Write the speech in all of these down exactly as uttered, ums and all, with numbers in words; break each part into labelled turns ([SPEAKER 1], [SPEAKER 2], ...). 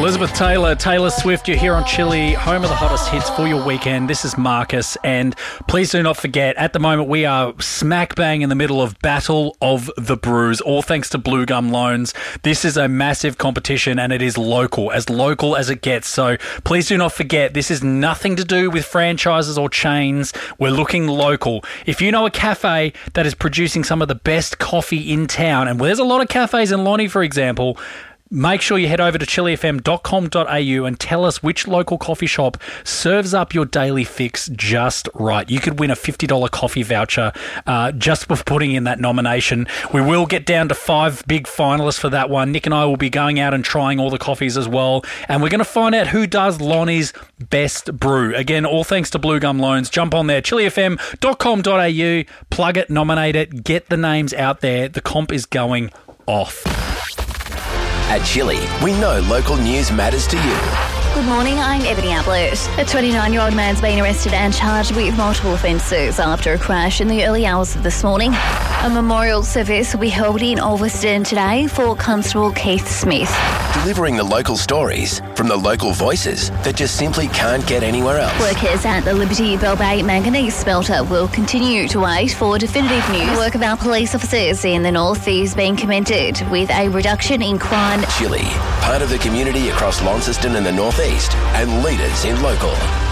[SPEAKER 1] Elizabeth Taylor, Taylor Swift, you're here on Chili, home of the hottest hits for your weekend. This is Marcus, and please do not forget, at the moment we are smack bang in the middle of Battle of the Brews, all thanks to Blue Gum Loans. This is a massive competition, and it is local, as local as it gets. So please do not forget, this is nothing to do with franchises or chains. We're looking local. If you know a cafe that is producing some of the best coffee in town, and there's a lot of cafes in Lonnie, for example, make sure you head over to chili f m dot com dot a u and tell us which local coffee shop serves up your daily fix just right. You could win a fifty dollars coffee voucher uh, just for putting in that nomination. We will get down to five big finalists for that one. Nick and I will be going out and trying all the coffees as well. And we're going to find out who does Lonnie's best brew. Again, all thanks to Blue Gum Loans. Jump on there, chili f m dot com dot a u, plug it, nominate it, get the names out there. The comp is going off.
[SPEAKER 2] At Chili, we know local news matters to you.
[SPEAKER 3] Good morning, I'm Ebony Ablett. A twenty-nine-year-old man's been arrested and charged with multiple offences after a crash in the early hours of this morning. A memorial service will be held in Ulverston today for Constable Keith Smith.
[SPEAKER 2] Delivering the local stories from the local voices that just simply can't get anywhere else.
[SPEAKER 3] Workers at the Liberty Bell Bay Manganese Smelter will continue to wait for definitive news. The work of our police officers in the north is being commended with a reduction in crime.
[SPEAKER 2] Chili, part of the community across Launceston and the northeast, and leaders in local.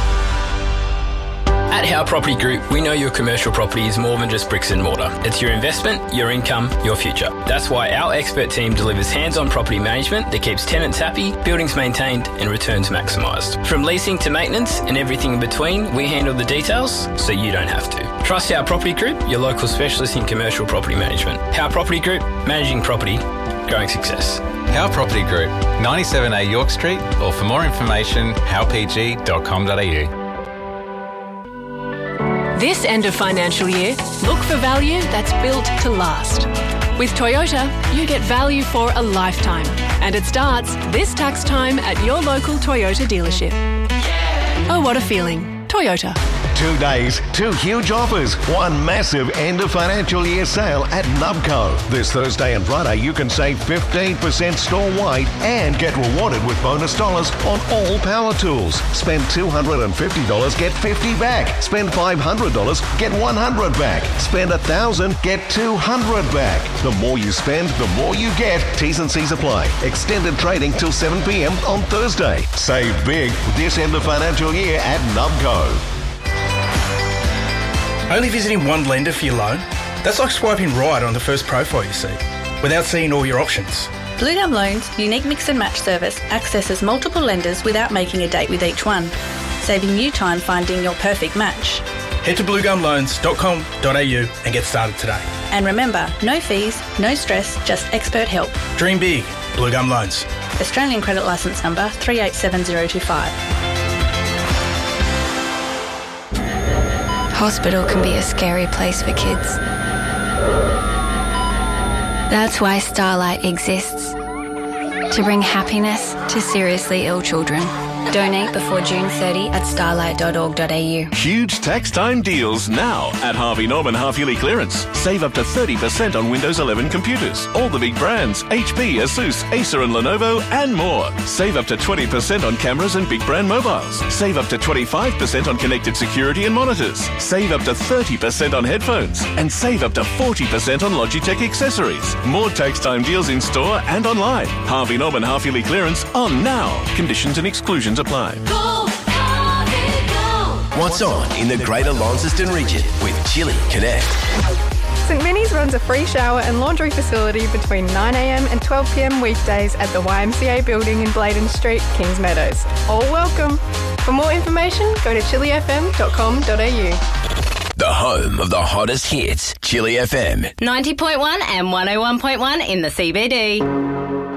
[SPEAKER 4] At Howe Property Group, we know your commercial property is more than just bricks and mortar. It's your investment, your income, your future. That's why our expert team delivers hands-on property management that keeps tenants happy, buildings maintained and returns maximised. From leasing to maintenance and everything in between, we handle the details so you don't have to. Trust Howe Property Group, your local specialist in commercial property management. Howe Property Group, managing property, growing success.
[SPEAKER 5] Howe Property Group, ninety-seven A York Street, or for more information, how p g dot com dot a u.
[SPEAKER 6] This end of financial year, look for value that's built to last. With Toyota, you get value for a lifetime. And it starts this tax time at your local Toyota dealership. Oh, what a feeling. Toyota.
[SPEAKER 7] Two days, two huge offers, one massive end of financial year sale at Nubco. This Thursday and Friday you can save fifteen percent store-wide and get rewarded with bonus dollars on all power tools. Spend two hundred fifty dollars, get fifty dollars back. Spend five hundred dollars, get one hundred dollars back. Spend one thousand dollars, get two hundred dollars back. The more you spend, the more you get. T's and C's apply. Extended trading till seven p m on Thursday. Save big this end of financial year at Nubco.
[SPEAKER 8] Only visiting one lender for your loan? That's like swiping right on the first profile you see, without seeing all your options.
[SPEAKER 9] Blue Gum Loans' unique mix and match service accesses multiple lenders without making a date with each one, saving you time finding your perfect match.
[SPEAKER 8] Head to blue gum loans dot com dot a u and get started today.
[SPEAKER 9] And remember, no fees, no stress, just expert help.
[SPEAKER 8] Dream big. Blue Gum Loans.
[SPEAKER 9] Australian Credit Licence Number three eight seven zero two five.
[SPEAKER 10] Hospital can be a scary place for kids. That's why Starlight exists. To bring happiness to seriously ill children. Donate before June thirtieth at starlight dot org dot a u.
[SPEAKER 11] Huge tax time deals now at Harvey Norman half-yearly clearance. Save up to thirty percent on Windows eleven computers. All the big brands, H P, Asus, Acer and Lenovo and more. Save up to twenty percent on cameras and big brand mobiles. Save up to twenty-five percent on connected security and monitors. Save up to thirty percent on headphones. And save up to forty percent on Logitech accessories. More tax time deals in store and online. Harvey Norman half-yearly clearance on now. Conditions and exclusions apply.
[SPEAKER 2] Go, Harvey, go. What's on in the Greater Launceston region with Chili Connect?
[SPEAKER 12] St Minnie's runs a free shower and laundry facility between nine a m and twelve p m weekdays at the Y M C A building in Bladen Street, Kings Meadows. All welcome. For more information, go to chili f m dot com dot a u.
[SPEAKER 2] The home of the hottest hits, Chili F M.
[SPEAKER 13] ninety point one and one oh one point one in the C B D.